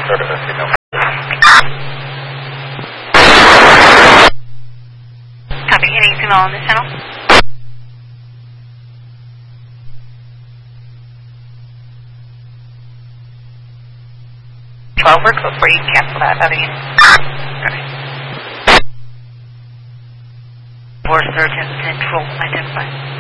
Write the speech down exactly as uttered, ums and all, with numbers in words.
Service signal. Copy, any signal on this channel? twelve, we're close for you can cancel that, how do you? Okay. For surgeon control identified.